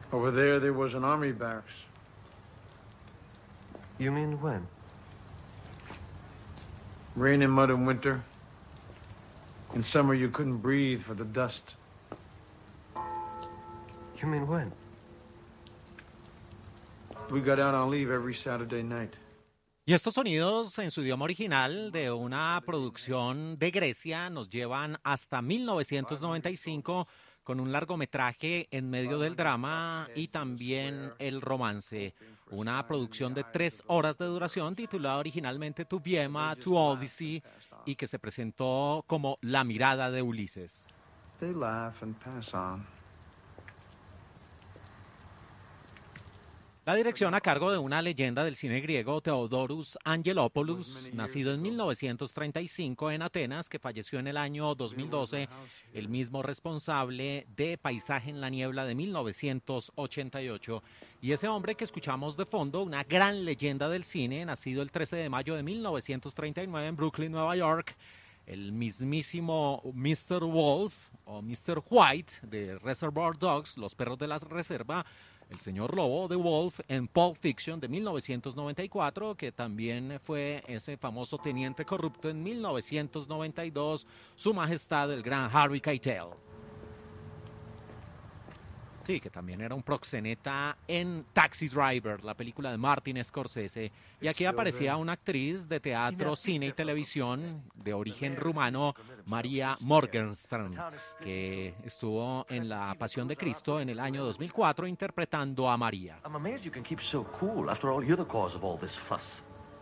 Over there was an army barracks. You mean when? Rain and mud in winter. In summer, you couldn't breathe for the dust. You mean when? We got out on leave every Saturday night. Y estos sonidos en su idioma original de una producción de Grecia nos llevan hasta 1995 con un largometraje en medio del drama y también el romance. Una producción de 3 horas de duración titulada originalmente Tu Viema, Tu Odyssey y que se presentó como La mirada de Ulises. They laugh and pass on. La dirección a cargo de una leyenda del cine griego, Theodoros Angelopoulos, nacido en 1935 en Atenas, que falleció en el año 2012, el mismo responsable de Paisaje en la niebla de 1988. Y ese hombre que escuchamos de fondo, una gran leyenda del cine, nacido el 13 de mayo de 1939 en Brooklyn, Nueva York, el mismísimo Mr. Wolf o Mr. White de Reservoir Dogs, Los perros de la reserva, el señor Lobo de Wolf en Pulp Fiction de 1994, que también fue ese famoso teniente corrupto en 1992, Su Majestad el Gran Harvey Keitel. Sí, que también era un proxeneta en Taxi Driver, la película de Martin Scorsese. Y aquí aparecía una actriz de teatro, cine y televisión de origen rumano, María Morgenstern, que estuvo en La Pasión de Cristo en el año 2004 interpretando a María. I'm amazed you can keep so cool. After all, you're the cause of all this fuss.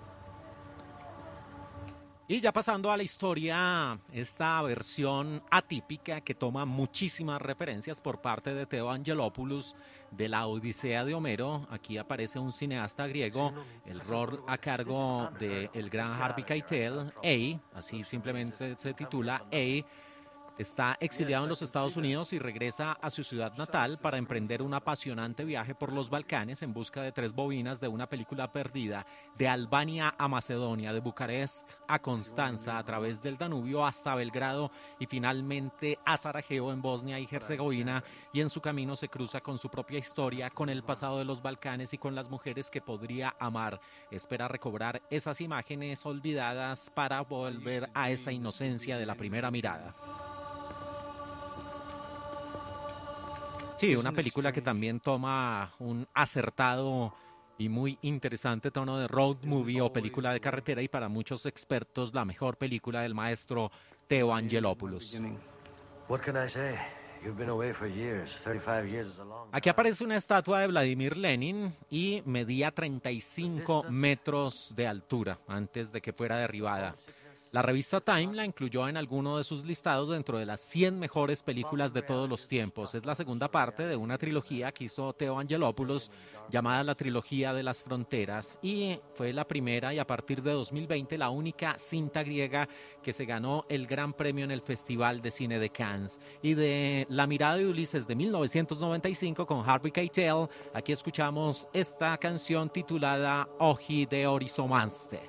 Y ya pasando a la historia, esta versión atípica que toma muchísimas referencias por parte de Theo Angelopoulos de la Odisea de Homero. Aquí aparece un cineasta griego, el rol a cargo del gran Harvey Keitel, así simplemente se titula está exiliado en los Estados Unidos y regresa a su ciudad natal para emprender un apasionante viaje por los Balcanes en busca de 3 bobinas de una película perdida, de Albania a Macedonia, de Bucarest a Constanza, a través del Danubio hasta Belgrado y finalmente a Sarajevo en Bosnia y Herzegovina, y en su camino se cruza con su propia historia, con el pasado de los Balcanes y con las mujeres que podría amar. Espera recobrar esas imágenes olvidadas para volver a esa inocencia de la primera mirada. Sí, una película que también toma un acertado y muy interesante tono de road movie o película de carretera, y para muchos expertos la mejor película del maestro Theo Angelopoulos. What can I say? You've been away for years. 35 years is a long time. Aquí aparece una estatua de Vladimir Lenin y medía 35 metros de altura antes de que fuera derribada. La revista Time la incluyó en alguno de sus listados dentro de las 100 mejores películas de todos los tiempos. Es la segunda parte de una trilogía que hizo Theo Angelopoulos llamada la Trilogía de las Fronteras, y fue la primera y a partir de 2020 la única cinta griega que se ganó el gran premio en el Festival de Cine de Cannes. Y de La mirada de Ulises de 1995 con Harvey Keitel, aquí escuchamos esta canción titulada Oji de Orizomaste.